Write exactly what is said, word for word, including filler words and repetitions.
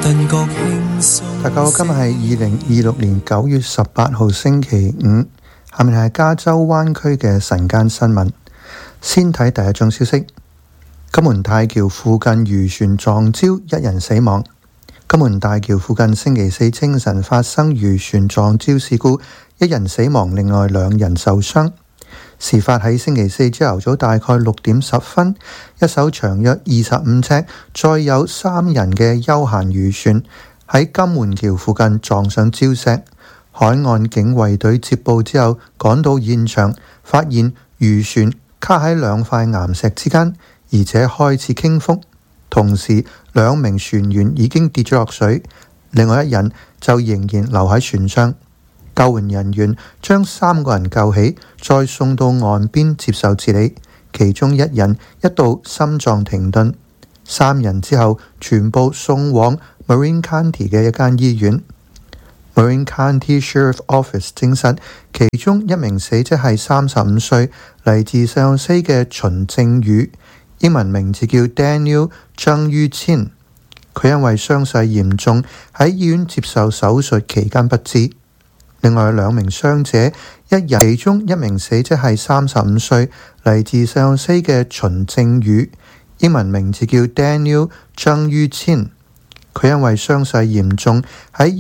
大家好，今日係二零二六年九月十八號星期五，下面係加州灣區嘅晨間新聞。先睇第一宗消息，金門大橋附近漁船撞礁，一人死亡。金門大橋附近星期四清晨發生漁船撞礁事故，一人死亡，另外兩人受傷。事發喺星期四朝頭早大概六點十分，一艘長約二十五尺、載有三人嘅休閒漁船喺金門橋附近撞上礁石。海岸警衛隊接報之後趕到現場，發現漁船卡喺兩塊岩石之間，而且開始傾覆。同時，兩名船員已經跌咗落水，另外一人就仍然留喺船上。救援人員將三個人救起，再送到岸邊接受治理。其中一人一度心臟停頓，三人之後全部送往 Marin County 嘅一間醫院。Marin County Sheriff Office 證實，其中一名死者係三十五歲，嚟自聖荷西嘅秦正宇，英文名字叫 Daniel 張于謙。佢因為傷勢嚴重，喺醫院接受手術期間不治。另外兩名傷者，一人其中一名死者係三十五歲，嚟自聖荷西嘅秦正宇，英文名字叫 Daniel 張于謙。佢因為傷勢嚴重，喺